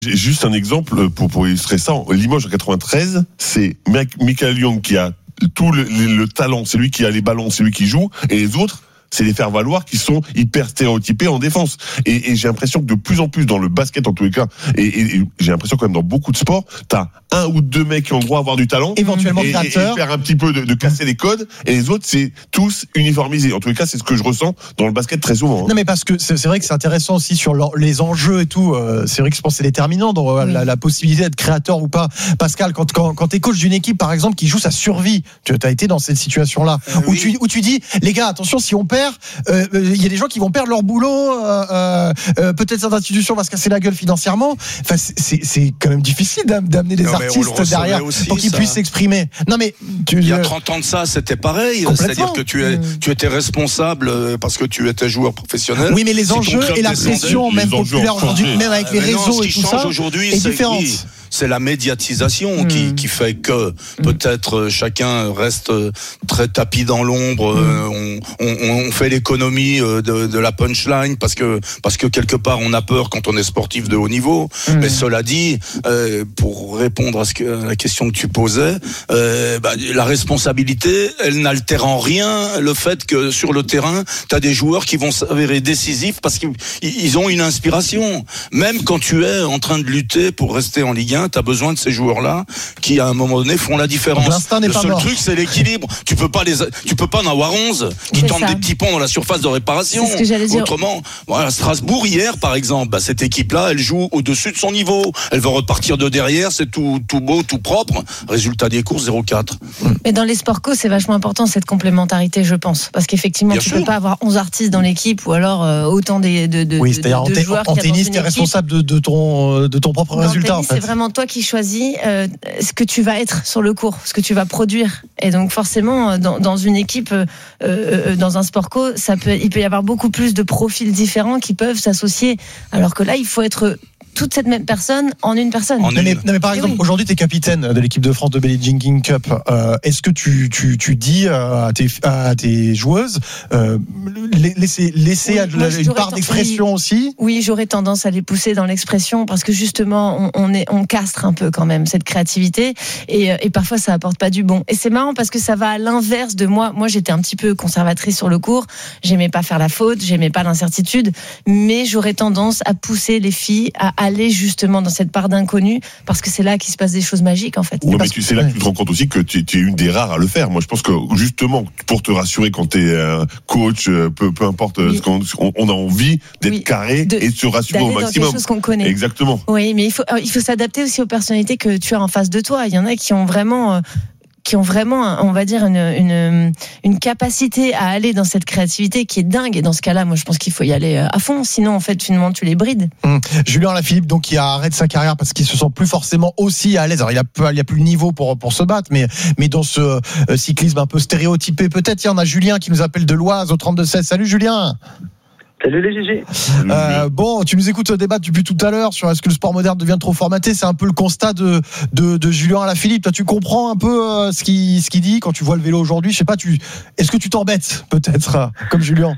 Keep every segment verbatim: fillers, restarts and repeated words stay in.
J'ai juste un exemple pour, pour illustrer ça. Limoges en quatre-vingt-treize, c'est Michael Young qui a tout le, le, le talent, c'est lui qui a les ballons, c'est lui qui joue, et les autres, c'est les faire valoir qui sont hyper stéréotypés en défense. Et, et j'ai l'impression que de plus en plus dans le basket en tous les cas, et, et, et j'ai l'impression quand même dans beaucoup de sports, t'as un ou deux mecs qui ont le droit d'avoir du talent, éventuellement et, créateurs, et, et faire un petit peu de, de casser les codes, et les autres c'est tous uniformisés. En tous les cas, c'est ce que je ressens dans le basket très souvent. Hein. Non mais parce que c'est, c'est vrai que c'est intéressant aussi sur leur, les enjeux et tout. Euh, c'est vrai que je pense que c'est déterminant dans euh, la, la possibilité d'être créateur ou pas. Pascal, quand quand, quand t'es coach d'une équipe par exemple qui joue sa survie, tu as été dans cette situation-là euh, où oui. tu où tu dis les gars attention si on perd. Euh, il y a des gens qui vont perdre leur boulot, euh, euh, peut-être cette institution va se casser la gueule financièrement. Enfin, c'est, c'est, c'est quand même difficile d'amener des non, artistes derrière aussi, pour qu'ils ça. puissent s'exprimer. Non, mais tu, il y a trente ans de ça, c'était pareil. C'est-à-dire que tu, es, mmh. tu étais responsable parce que tu étais joueur professionnel. Oui, mais les enjeux et la pression, même populaire aujourd'hui, même avec les mais réseaux non, et tout ça, aujourd'hui, est différente. Oui. C'est la médiatisation mmh. qui, qui fait que peut-être chacun reste très tapis dans l'ombre. Mmh. On, on, on fait l'économie de, de la punchline parce que parce que quelque part on a peur quand on est sportif de haut niveau. Mmh. Mais cela dit, euh, pour répondre à, ce que, à la question que tu posais, euh, bah, la responsabilité, elle n'altère en rien le fait que sur le terrain, tu as des joueurs qui vont s'avérer décisifs parce qu'ils ont une inspiration. Même quand tu es en train de lutter pour rester en Ligue un, tu as besoin de ces joueurs-là qui, à un moment donné, font la différence. L'instinct n'est le pas seul mort. truc, c'est l'équilibre. Tu peux pas les, tu peux pas en avoir onze qui c'est tentent ça. Des petits ponts dans la surface de réparation. C'est ce que j'allais dire. Autrement, voilà, Strasbourg hier, par exemple, bah, cette équipe-là, elle joue au-dessus de son niveau. Elle va repartir de derrière, c'est tout, tout beau, tout propre. Résultat des courses, zéro quatre. Mais dans les sports co, c'est vachement important cette complémentarité, je pense, parce qu'effectivement, Bien tu sûr. peux pas avoir onze artistes dans l'équipe ou alors euh, autant de, de, de, oui, de, c'est-à-dire de, de en, joueurs. En tennis, tu es responsable de, de ton de ton propre dans résultat. Tennis, en fait. C'est vraiment toi qui choisis euh, ce que tu vas être sur le court, ce que tu vas produire. Et donc forcément, dans, dans une équipe, euh, euh, dans un sport co, ça peut, il peut y avoir beaucoup plus de profils différents qui peuvent s'associer. Alors que là, il faut être toute cette même personne en une personne. En non, mais, non mais par exemple, oui. aujourd'hui, tu es capitaine de l'équipe de France de Billie Jean King Cup. Euh, est-ce que tu, tu, tu dis à tes, à tes joueuses, euh, laissez, laissez oui, moi, une part d'expression oui, aussi? Oui, j'aurais tendance à les pousser dans l'expression parce que justement, on, on, est, on castre un peu quand même cette créativité et, et parfois ça apporte pas du bon. Et c'est marrant parce que ça va à l'inverse de moi. Moi, j'étais un petit peu conservatrice sur le court. J'aimais pas faire la faute, j'aimais pas l'incertitude, mais j'aurais tendance à pousser les filles à aller justement dans cette part d'inconnu parce que c'est là qu'il se passe des choses magiques en fait. Oui, mais tu, c'est là que tu te rends compte aussi que tu, tu es une des rares à le faire. Moi, je pense que justement pour te rassurer quand tu es euh, coach, peu, peu importe, oui. ce qu'on, on a envie d'être oui. carré de, et de se rassurer au maximum. Dans des choses qu'on connaît. Exactement. Oui, mais il faut, il faut s'adapter aussi aux personnalités que tu as en face de toi. Il y en a qui ont vraiment... Euh, qui ont vraiment, on va dire, une, une, une capacité à aller dans cette créativité qui est dingue. Et dans ce cas-là, moi, je pense qu'il faut y aller à fond. Sinon, en fait, finalement, tu les brides. Mmh. Julien Alaphilippe, donc, qui arrête sa carrière parce qu'il se sent plus forcément aussi à l'aise. Alors, il a, il a plus le niveau pour, pour se battre, mais, mais dans ce euh, cyclisme un peu stéréotypé, peut-être, il y en a Julien qui nous appelle de l'Oise au trente-deux seize. Salut, Julien. Salut les G G. Euh, bon, tu nous écoutes débattre depuis tout à l'heure sur est-ce que le sport moderne devient trop formaté. C'est un peu le constat de, de, de Julien Alaphilippe. Toi, tu comprends un peu euh, ce qu'il ce qu'il dit quand tu vois le vélo aujourd'hui. Je sais pas, tu, est-ce que tu t'embêtes peut-être comme Julien?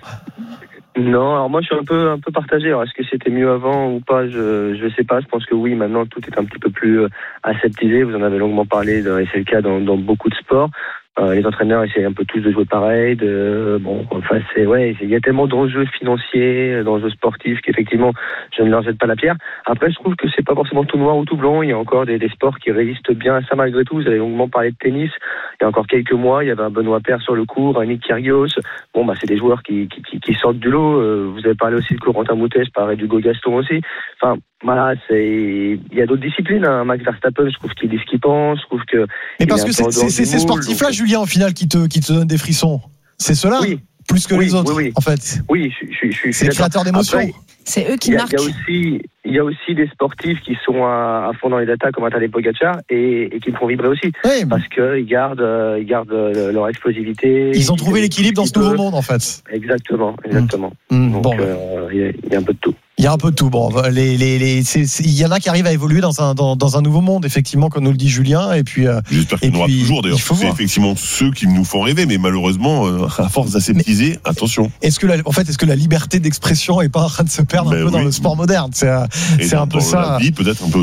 Non, alors moi je suis un peu un peu partagé. Alors, est-ce que c'était mieux avant ou pas? Je je sais pas. Je pense que oui. Maintenant tout est un petit peu plus aseptisé. Vous en avez longuement parlé, et c'est le cas dans, dans beaucoup de sports. Euh, les entraîneurs essaient un peu tous de jouer pareil. De, bon, enfin c'est ouais, il y a tellement d'enjeux financiers, d'enjeux sportifs qu'effectivement je ne leur jette pas la pierre. Après, je trouve que c'est pas forcément tout noir ou tout blanc. Il y a encore des, des sports qui résistent bien à ça malgré tout. Vous avez longuement parlé de tennis. Il y a encore quelques mois, il y avait un Benoît Paire sur le court, un Nick Kyrgios. Bon, bah c'est des joueurs qui qui, qui, qui sortent du lot. Euh, vous avez parlé aussi de Corentin Moutet, je parlais d'Hugo Gaston aussi. Enfin. Voilà, c'est il y a d'autres disciplines. Hein. Max Verstappen, je trouve qu'il dit ce qu'il pense. Je trouve que. Mais parce que c'est, c'est, c'est ces sportifs-là, donc... Julien, au final, qui te qui te donnent des frissons. C'est ceux-là. Oui. Plus que oui, les autres, oui, oui. en fait. Oui, je, je, je, je c'est les créateurs d'émotions. Après, c'est eux qui y a, marquent. Il y a aussi, il y a aussi des sportifs qui sont à, à fond dans les datas, comme Tadej Pogacar, et, et qui me font vibrer aussi, oui, parce que ils gardent, euh, ils gardent leur explosivité. Ils ont trouvé l'équilibre dans ce nouveau monde, en fait. Exactement, exactement. Mmh. Donc, bon, il euh, y, y a un peu de tout. Il y a un peu de tout. Bon, les, les, les, c'est, c'est, il y en a qui arrivent à évoluer dans un, dans, dans un nouveau monde, effectivement, comme nous le dit Julien. Et puis, euh, j'espère qu'il y en aura toujours, d'ailleurs. C'est voir. effectivement ceux qui nous font rêver, mais malheureusement, euh, à force d'aseptiser, mais attention. Est-ce que la, en fait, est-ce que la liberté d'expression est pas en train de se perdre mais un peu oui. dans le sport moderne? C'est, et c'est dans, un peu dans ça. La vie, peut-être un peu